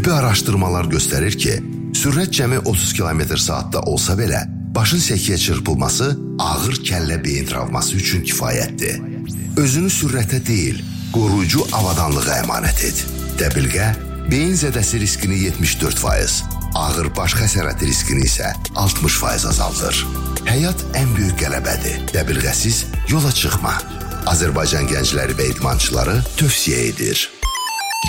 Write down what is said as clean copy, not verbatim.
Tibbi araşdırmalar göstərir ki, sürət cəmi 30 km/saatda olsa belə, başın səkiyə çırpılması ağır kəllə-beyin travması üçün kifayətdir. Özünü sürətə deyil, qoruyucu avadanlığa əmanət et. Dəbilqə beyin zədəsi riskini 74%, ağır baş xəsarəti riskini isə 60% azaldır. Həyat ən böyük qələbədir. Dəbilqəsiz yola çıxma. Azərbaycan gəncləri və idmançıları tövsiyə edir.